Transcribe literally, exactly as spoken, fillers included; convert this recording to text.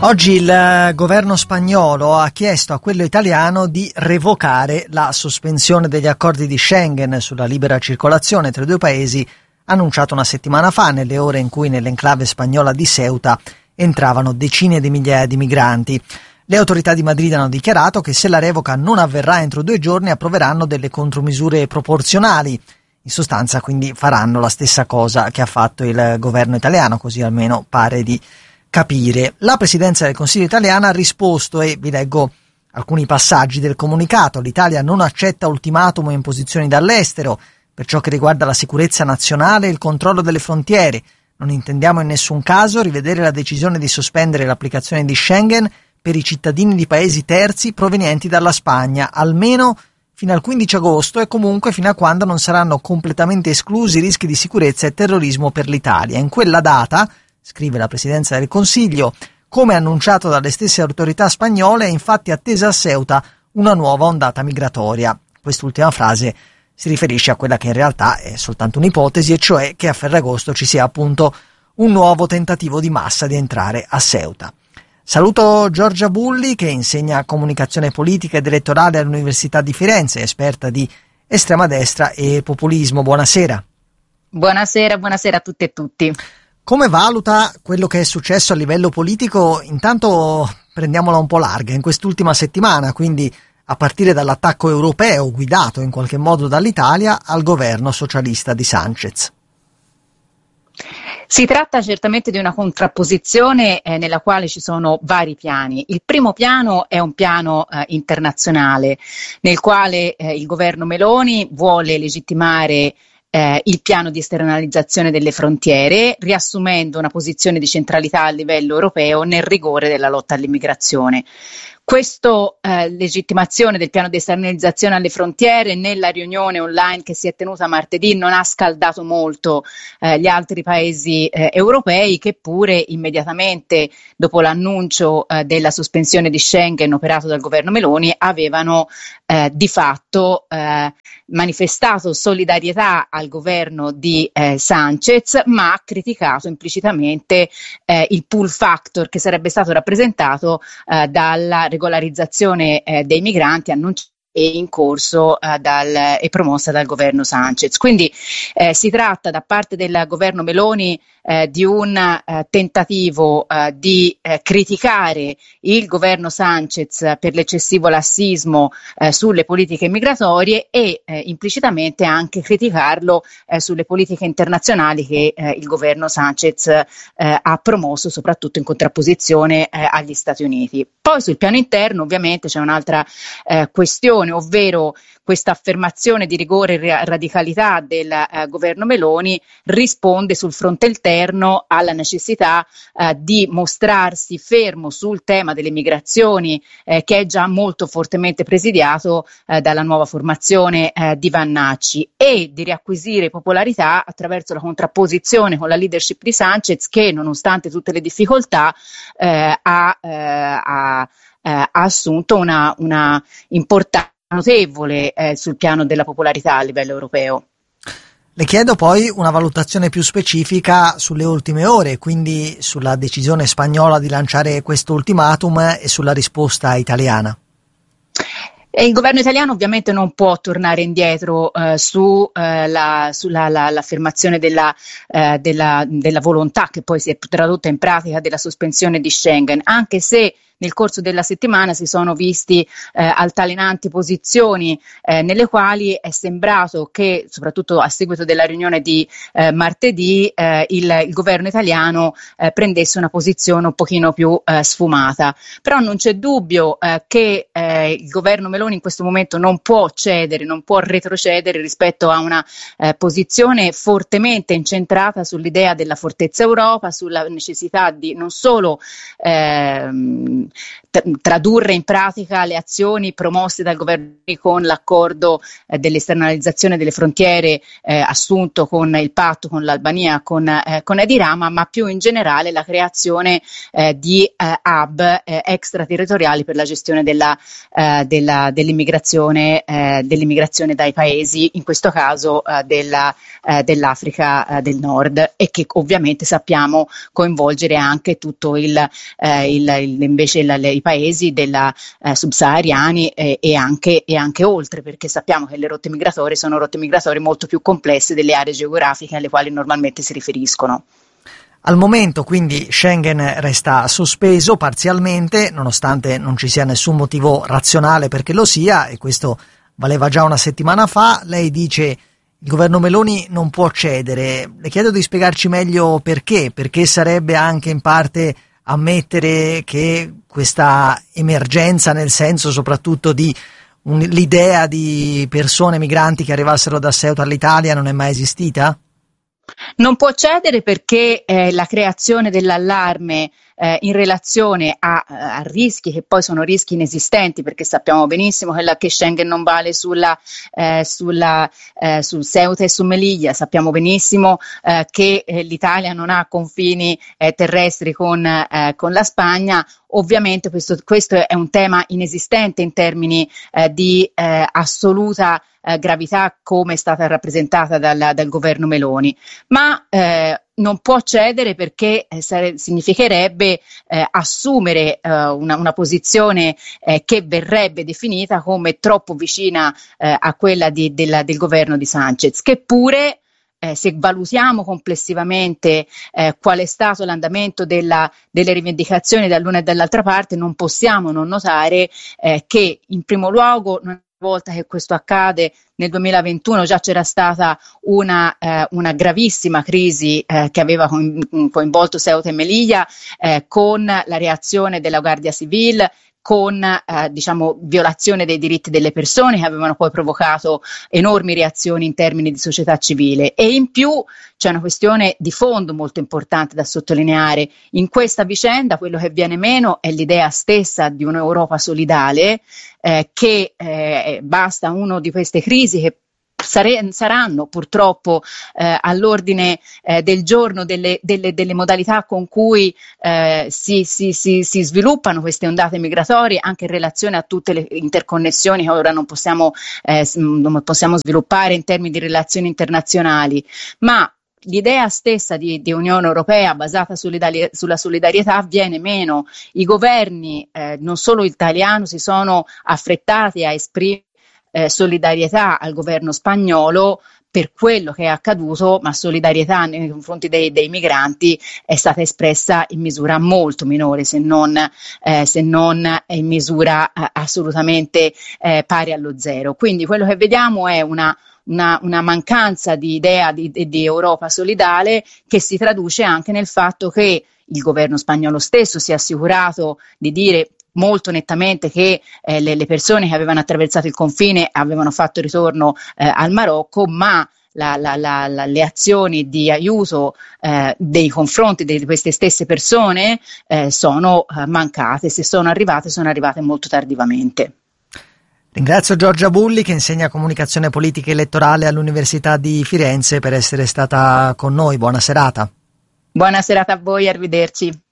Oggi il governo spagnolo ha chiesto a quello italiano di revocare la sospensione degli accordi di Schengen sulla libera circolazione tra i due paesi, annunciato una settimana fa, nelle ore in cui nell'enclave spagnola di Ceuta entravano decine di migliaia di migranti. Le autorità di Madrid hanno dichiarato che se la revoca non avverrà entro due giorni approveranno delle contromisure proporzionali. In sostanza, quindi, faranno la stessa cosa che ha fatto il governo italiano, così almeno pare di capire. La Presidenza del Consiglio italiana ha risposto e vi leggo alcuni passaggi del comunicato. L'Italia non accetta ultimatum e imposizioni dall'estero per ciò che riguarda la sicurezza nazionale e il controllo delle frontiere. Non intendiamo in nessun caso rivedere la decisione di sospendere l'applicazione di Schengen per i cittadini di paesi terzi provenienti dalla Spagna, almeno fino al quindici agosto e comunque fino a quando non saranno completamente esclusi rischi di sicurezza e terrorismo per l'Italia. In quella data, scrive la Presidenza del Consiglio, come annunciato dalle stesse autorità spagnole, è infatti attesa a Ceuta una nuova ondata migratoria. Quest'ultima frase si riferisce a quella che in realtà è soltanto un'ipotesi, e cioè che a Ferragosto ci sia appunto un nuovo tentativo di massa di entrare a Ceuta. Saluto Giorgia Bulli, che insegna comunicazione politica ed elettorale all'Università di Firenze, esperta di estrema destra e populismo. Buonasera. Buonasera, buonasera a tutte e tutti. Come valuta quello che è successo a livello politico? Intanto prendiamola un po' larga, in quest'ultima settimana, quindi a partire dall'attacco europeo guidato in qualche modo dall'Italia al governo socialista di Sánchez. Si tratta certamente di una contrapposizione eh, nella quale ci sono vari piani. Il primo piano è un piano eh, internazionale, nel quale eh, il governo Meloni vuole legittimare eh, il piano di esternalizzazione delle frontiere, riassumendo una posizione di centralità a livello europeo nel rigore della lotta all'immigrazione. Questa eh, legittimazione del piano di esternalizzazione alle frontiere nella riunione online che si è tenuta martedì non ha scaldato molto eh, gli altri paesi eh, europei, che pure immediatamente dopo l'annuncio eh, della sospensione di Schengen operato dal governo Meloni avevano eh, di fatto eh, manifestato solidarietà al governo di eh, Sánchez, ma ha criticato implicitamente eh, il pull factor che sarebbe stato rappresentato eh, dalla regolarizzazione eh, dei migranti annunciata e in corso eh, dal, e promossa dal governo Sánchez. Quindi eh, si tratta da parte del governo Meloni eh, di un eh, tentativo eh, di eh, criticare il governo Sánchez per l'eccessivo lassismo eh, sulle politiche migratorie e eh, implicitamente anche criticarlo eh, sulle politiche internazionali che eh, il governo Sánchez eh, ha promosso, soprattutto in contrapposizione eh, agli Stati Uniti. Poi sul piano interno ovviamente c'è un'altra eh, questione, ovvero questa affermazione di rigore e radicalità del eh, governo Meloni risponde sul fronte interno alla necessità eh, di mostrarsi fermo sul tema delle migrazioni, eh, che è già molto fortemente presidiato eh, dalla nuova formazione eh, di Vannacci, e di riacquisire popolarità attraverso la contrapposizione con la leadership di Sánchez, che nonostante tutte le difficoltà eh, ha, eh, ha, eh, ha assunto una, una importanza notevole eh, sul piano della popolarità a livello europeo. Le chiedo poi una valutazione più specifica sulle ultime ore, quindi sulla decisione spagnola di lanciare questo ultimatum e sulla risposta italiana. E il governo italiano ovviamente non può tornare indietro eh, su, eh, la, sulla la, l'affermazione della, eh, della, della volontà, che poi si è tradotta in pratica, della sospensione di Schengen, anche se nel corso della settimana si sono visti eh, altalenanti posizioni eh, nelle quali è sembrato che, soprattutto a seguito della riunione di eh, martedì, eh, il, il governo italiano eh, prendesse una posizione un pochino più eh, sfumata. Però non c'è dubbio eh, che eh, il governo Meloni in questo momento non può cedere, non può retrocedere rispetto a una eh, posizione fortemente incentrata sull'idea della fortezza Europa, sulla necessità di non solo ehm, t- tradurre in pratica le azioni promosse dal governo con l'accordo eh, dell'esternalizzazione delle frontiere eh, assunto con il patto con l'Albania, con, eh, con Edi Rama, ma più in generale la creazione eh, di eh, hub eh, extraterritoriali per la gestione della, eh, della, dell'immigrazione, eh, dell'immigrazione dai paesi, in questo caso eh, della, eh, dell'Africa eh, del Nord, e che ovviamente sappiamo coinvolgere anche tutto il, eh, il, il invece il, le, i paesi della eh, subsahariani eh, e, anche, e anche oltre, perché sappiamo che le rotte migratorie sono rotte migratorie molto più complesse delle aree geografiche alle quali normalmente si riferiscono. Al momento quindi Schengen resta sospeso parzialmente, nonostante non ci sia nessun motivo razionale perché lo sia, e questo valeva già una settimana fa. Lei dice il governo Meloni non può cedere. Le chiedo di spiegarci meglio perché, perché sarebbe anche in parte ammettere che questa emergenza, nel senso soprattutto di un, l'idea di persone migranti che arrivassero da Ceuta all'Italia, non è mai esistita? Non può cedere perché eh, la creazione dell'allarme eh, in relazione a, a rischi che poi sono rischi inesistenti, perché sappiamo benissimo che, la, che Schengen non vale sulla, eh, sulla, eh, sul Ceuta e su Melilla, sappiamo benissimo eh, che eh, l'Italia non ha confini eh, terrestri con, eh, con la Spagna. Ovviamente questo, questo è un tema inesistente in termini eh, di eh, assoluta eh, gravità, come è stata rappresentata dal, dal governo Meloni, ma eh, non può cedere perché eh, sare- significherebbe eh, assumere eh, una, una posizione eh, che verrebbe definita come troppo vicina eh, a quella di, della, del governo di Sanchez, che pure Eh, se valutiamo complessivamente eh, qual è stato l'andamento della, delle rivendicazioni dall'una e dall'altra parte, non possiamo non notare eh, che in primo luogo, una volta che questo accade, nel duemilaventuno già c'era stata una, eh, una gravissima crisi eh, che aveva coinvolto Ceuta e Melilla, eh, con la reazione della Guardia Civil, con eh, diciamo violazione dei diritti delle persone, che avevano poi provocato enormi reazioni in termini di società civile. E in più c'è una questione di fondo molto importante da sottolineare. In questa vicenda quello che viene meno è l'idea stessa di un'Europa solidale, eh, che eh, basta uno di queste crisi che Sare, saranno purtroppo eh, all'ordine eh, del giorno delle, delle, delle modalità con cui eh, si, si, si, si sviluppano queste ondate migratorie, anche in relazione a tutte le interconnessioni che ora non possiamo, eh, non possiamo sviluppare in termini di relazioni internazionali, ma l'idea stessa di, di Unione Europea basata solidari- sulla solidarietà viene meno. I governi, eh, non solo italiano, si sono affrettati a esprimere Eh, solidarietà al governo spagnolo per quello che è accaduto, ma solidarietà nei confronti dei, dei migranti è stata espressa in misura molto minore, se non, eh, se non in misura eh, assolutamente eh, pari allo zero. Quindi quello che vediamo è una Una, una mancanza di idea di, di, di Europa solidale, che si traduce anche nel fatto che il governo spagnolo stesso si è assicurato di dire molto nettamente che eh, le, le persone che avevano attraversato il confine avevano fatto ritorno eh, al Marocco, ma la, la, la, la, le azioni di aiuto eh, nei confronti di queste stesse persone eh, sono eh, mancate. Se sono arrivate, sono arrivate molto tardivamente. Ringrazio Giorgia Bulli, che insegna comunicazione politica e elettorale all'Università di Firenze, per essere stata con noi. Buona serata. Buona serata a voi, arrivederci.